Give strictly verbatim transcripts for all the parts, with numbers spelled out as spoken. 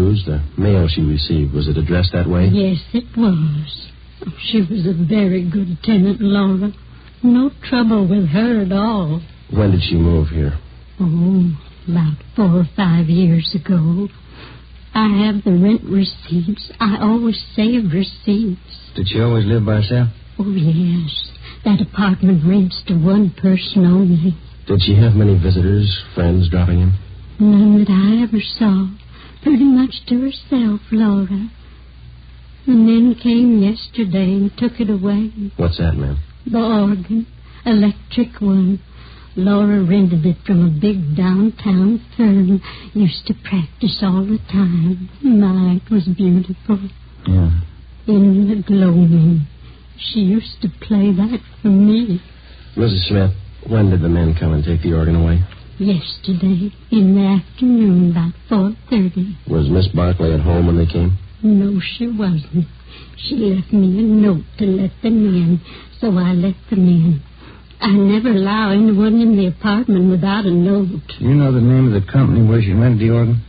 news, the mail she received, was it addressed that way? Yes, it was. She was a very good tenant, Laura. No trouble with her at all. When did she move here? Oh, about four or five years ago. I have the rent receipts. I always save receipts. Did she always live by herself? Oh, yes. That apartment rents to one person only. Did she have many visitors, friends dropping in? None that I ever saw. Pretty much to herself, Laura. The men came yesterday and took it away. What's that, ma'am? The organ. Electric one. Laura rented it from a big downtown firm. Used to practice all the time. My, it was beautiful. Yeah. In the gloaming. She used to play that for me. Missus Smith, when did the men come and take the organ away? Yesterday, in the afternoon, about four thirty. Was Miss Barclay at home when they came? No, she wasn't. She left me a note to let them in, so I let them in. I never allow anyone in the apartment without a note. You know the name of the company where she rented the organ?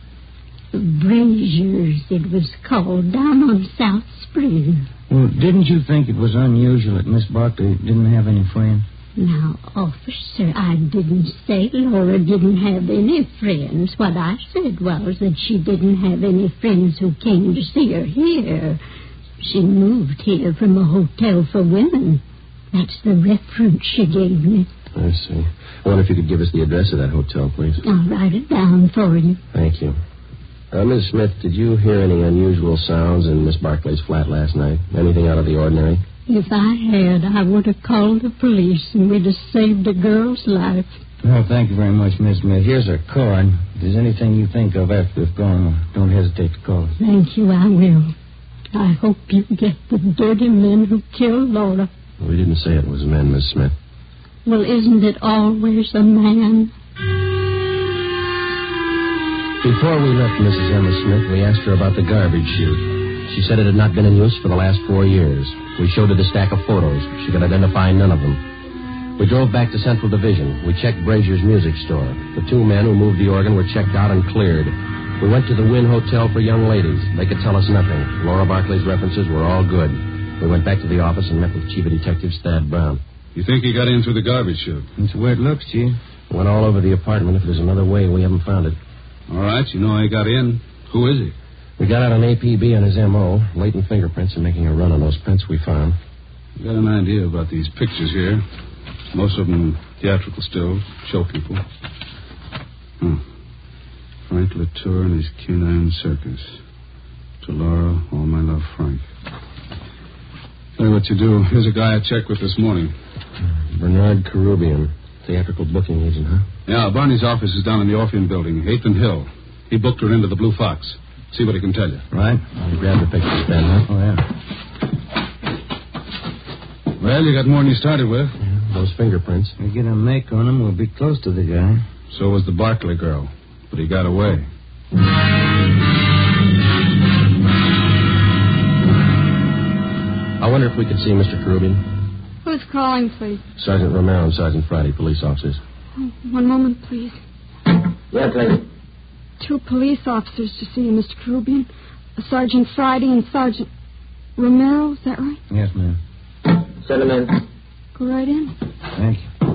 Braziers, it was called, down on South Spring. Well, didn't you think it was unusual that Miss Barclay didn't have any friends? Now, officer, I didn't say Laura didn't have any friends. What I said was that she didn't have any friends who came to see her here. She moved here from a hotel for women. That's the reference she gave me. I see. I wonder if you could give us the address of that hotel, please. I'll write it down for you. Thank you. Uh, Miss Smith, did you hear any unusual sounds in Miss Barclay's flat last night? Anything out of the ordinary? If I had, I would have called the police and we'd have saved a girl's life. Well, thank you very much, Miss Smith. Here's her card. If there's anything you think of after we've gone, don't hesitate to call us. Thank you, I will. I hope you get the dirty men who killed Laura. We didn't say it was men, Miss Smith. Well, isn't it always a man? Before we left Missus Emma Smith, we asked her about the garbage chute. She said it had not been in use for the last four years. We showed her the stack of photos. She could identify none of them. We drove back to Central Division. We checked Brazier's music store. The two men who moved the organ were checked out and cleared. We went to the Wynn Hotel for young ladies. They could tell us nothing. Laura Barclay's references were all good. We went back to the office and met with Chief of Detectives Thad Brown. You think he got in through the garbage chute? That's the way it looks, Chief. Went all over the apartment. If there's another way, we haven't found it. All right, you know how he got in. Who is he? We got out an A P B on his M O, latent fingerprints, and making a run on those prints we found. You got an idea about these pictures here. Most of them theatrical stills, show people. Hmm. Frank Latour and his Canine Circus. To Laura, all my love, Frank. Tell you what you do. Here's a guy I checked with this morning. Bernard Carubian, theatrical booking agent, huh? Yeah, Barney's office is down in the Orpheum building, eighth and Hill. He booked her into the Blue Fox. See what he can tell you. Right. You grabbed the pictures, Ben, huh? Oh, yeah. Well, you got more than you started with. Yeah, those fingerprints. If we get a make on him, we'll be close to the guy. So was the Barclay girl. But he got away. I wonder if we could see Mister Carubian. Who's calling, please? Sergeant Romero and Sergeant Friday, police officers. Oh, one moment, please. Yeah, please. Two police officers to see you, Mister Carubian. Sergeant Friday and Sergeant Romero, is that right? Yes, ma'am. Send them in. Go right in. Thank you.